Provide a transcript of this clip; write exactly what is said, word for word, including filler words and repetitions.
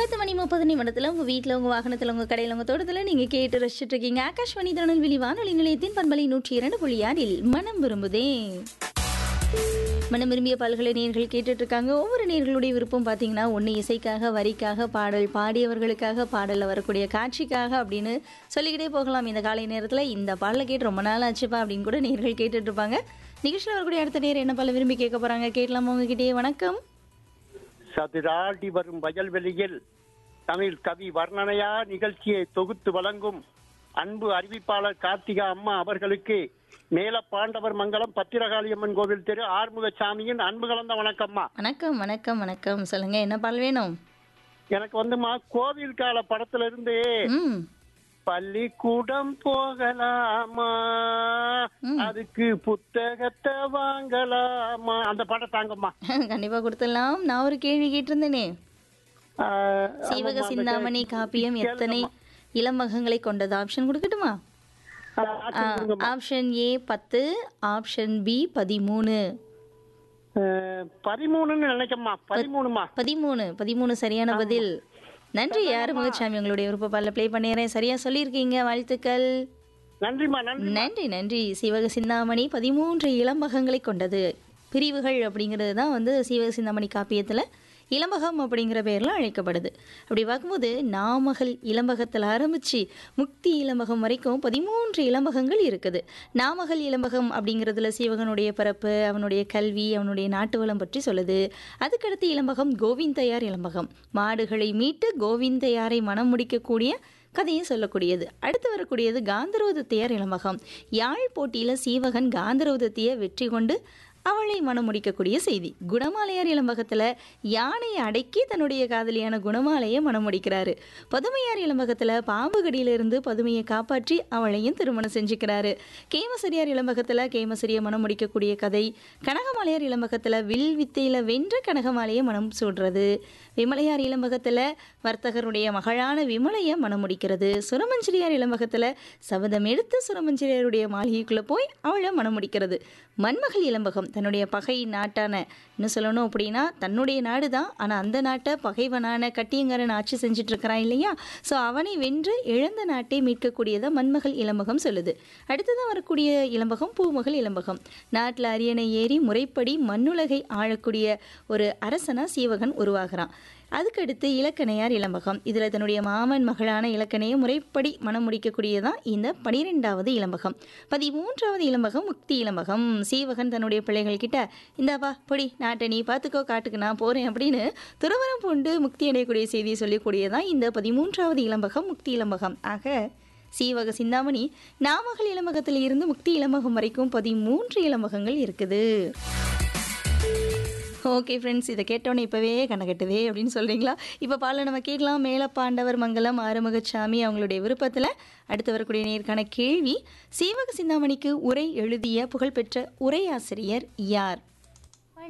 பத்து மணி முப்பது நிமிடத்தில் உங்கள் வீட்டில் உங்கள் வாகனத்தில் உங்கள் கடையில் உங்கள் தோட்டத்தில் நீங்கள் கேட்டு ரசிச்சுட்டு இருக்கீங்க. ஆகாஷ்வாணி திருநெல்வேலி வானொலி நிலையத்தின் பண்பலை நூற்றி இரண்டு புள்ளி ஆறில் மனம் விரும்புதே. மனம் விரும்பிய பல்கலை நேர்கள் கேட்டுட்டு இருக்காங்க. ஒவ்வொரு நேர்களுடைய விருப்பம் பார்த்தீங்கன்னா ஒன்று இசைக்காக, வரிக்காக, பாடல் பாடியவர்களுக்காக, பாடலில் வரக்கூடிய காட்சிக்காக அப்படின்னு சொல்லிக்கிட்டே போகலாம். இந்த காலை நேரத்தில் இந்த பாடலை கேட்டு ரொம்ப நாள் ஆச்சுப்பா அப்படின்னு கூட நேர்கள் கேட்டுட்டு இருப்பாங்க. நிகழ்ச்சியில் வரக்கூடிய அடுத்த நேரம் என்ன பாடல் விரும்பி கேட்க போகிறாங்க கேட்கலாமா உங்ககிட்டே? வணக்கம். சதுராடி வரும் வயல்வெளியில் தமிழ் கவி வர்ணனையா நிகழ்ச்சியை தொகுத்து வழங்கும் அன்பு அறிவிப்பாளர் கார்த்திகா அம்மா அவர்களுக்கு மேல பாண்டவர் மங்கலம் பத்திரகாளியம்மன் கோவில் தெரு ஆறுமுகசாமியின் அன்பு கலந்த வணக்கம்மா. வணக்கம் வணக்கம் வணக்கம். சொல்லுங்க, என்ன பாடல் வேணும்? எனக்கு வந்துமா கோவில் கால படத்துல இருந்து ம் பள்ளிக்கூடம் போகலாமா, அதுக்கு புத்தகத்தை வாங்கலாமா, அந்த படம் தாங்கம்மா. கண்டிப்பா கொடுத்துடலாம். நான் ஒரு கேள்வி கேட்டிருந்தேனே, சீவக சிந்தாமணி காப்பியம் எத்தனை இளமகங்களை கொண்டது? ஆப்ஷன் கொடுக்கட்டுமா? ஆப்ஷன் ஏ பத்து, ஆப்ஷன் பி பதிமூணு. பதிமூணுன்னு நினைக்கம்மா. பதிமூணுமா? பதிமூணு. பதிமூணு சரியான பதில். நன்றி ஆறுமுகசாமி, உங்களுடைய விருப்ப பாடல ப்ளே பண்ணிடுறேன். சரியா சொல்லியிருக்கீங்க, வாழ்த்துக்கள். நன்றிமா. நன்றி நன்றி நன்றி. சீவக சிந்தாமணி பதிமூன்று இளம்பகங்களை கொண்டது. பிரிவுகள் அப்படிங்கிறது தான் வந்து சீவக சிந்தாமணி காப்பியத்தில் இளம்பகம் அப்படிங்கிற பேரில் அழைக்கப்படுது. அப்படி பார்க்கும்போது நாமகள் இளம்பகத்தில் ஆரம்பித்து முக்தி இளம்பகம் வரைக்கும் பதிமூன்று இளம்பகங்கள் இருக்குது. நாமகள் இளம்பகம் அப்படிங்கிறதுல சீவகனுடைய பிறப்பு, அவனுடைய கல்வி, அவனுடைய நாட்டு வளம் பற்றி சொல்லுது. அதுக்கடுத்து இளம்பகம் கோவிந்தையார் இளம்பகம், மாடுகளை மீட்டு கோவிந்தையாரை மனம் முடிக்கக்கூடிய கதையை சொல்லக்கூடியது. அடுத்து வரக்கூடியது காந்தரோதத்தையார் இளம்பகம், யாழ் போட்டியில் சீவகன் காந்தரோதத்தையை வெற்றி கொண்டு அவளை மனம் முடிக்கக்கூடிய செய்தி. குணமாலையார் இளம்பகத்தில் யானையை அடக்கி தன்னுடைய காதலியான குணமாலையை மனம் முடிக்கிறாரு. பதுமையார் இளம்பகத்தில் பாம்பு கடியிலிருந்து பதுமையை காப்பாற்றி அவளையும் திருமணம் செஞ்சுக்கிறாரு. கேமசரியார் இளம்பகத்தில் கேமசரியை மனம் முடிக்கக்கூடிய கதை. கனகமாலையார் இளம்பகத்தில் வில் வித்தையில் வென்ற கனகமாலையை மனம் சூடுறது. விமலையார் இளம்பகத்தில் வர்த்தகருடைய மகளான விமலையை மனம் முடிக்கிறது. சுரமஞ்சரியார் இளம்பகத்தில் சபதம் எடுத்து சுரமஞ்சரியாருடைய மாளிகைக்குள்ளே போய் அவளை மனம் முடிக்கிறது. மண்மகள் இளம்பகம் தன்னுடைய பகை நாட்டான, இன்னும் சொல்லணும் அப்படின்னா தன்னுடைய நாடு தான், ஆனால் அந்த நாட்டை பகைவனான கட்டியங்காரன் ஆட்சி செஞ்சுட்டு இருக்கிறான் இல்லையா, ஸோ அவனை வென்று இழந்த நாட்டை மீட்கக்கூடியதை மண்மகள் இளம்பகம் சொல்லுது. அடுத்ததான் வரக்கூடிய இளம்பகம் பூமகள் இளம்பகம், நாட்டில் அரியணை ஏறி முறைப்படி மண்ணுலகை ஆளக்கூடிய ஒரு அரசனா சீவகன் உருவாகிறான். அதுக்கடுத்து இலக்கணையார் இளம்பகம், இதில் தன்னுடைய மாமன் மகளான இலக்கணையை முறைப்படி மனம் முடிக்கக்கூடியதான் இந்த பனிரெண்டாவது இளம்பகம். பதிமூன்றாவது இளம்பகம் முக்தி இளம்பகம், சீவகன் தன்னுடைய பிள்ளைகள் கிட்ட இந்தாப்பா பொடி நாட்டை நீ பார்த்துக்கோ, காட்டுக்கு நான் போகிறேன் அப்படின்னு துறவரம் பூண்டு முக்தி அடையக்கூடிய செய்தியை சொல்லக்கூடியதான் இந்த பதிமூன்றாவது இளம்பகம் முக்தி இளம்பகம். ஆக சீவக சிந்தாமணி நாமகள் இளம்பகத்தில் இருந்து முக்தி இளம்பகம் வரைக்கும் பதிமூன்று இளம்பகங்கள் இருக்குது. ஓகே ஃப்ரெண்ட்ஸ், இதை கேட்டோன்னே இப்போவே கண்ணகட்டுதே அப்படின்னு சொல்கிறீங்களா? இப்போ பாடல நம்ம கேட்கலாம். மேலப்பாண்டவர் மங்கலம் ஆறுமுகசாமி அவங்களுடைய விருப்பத்தில். அடுத்து வரக்கூடிய நேர்காண கேள்வி, சீவக சிந்தாமணிக்கு உரை எழுதிய புகழ்பெற்ற உரையாசிரியர் யார்?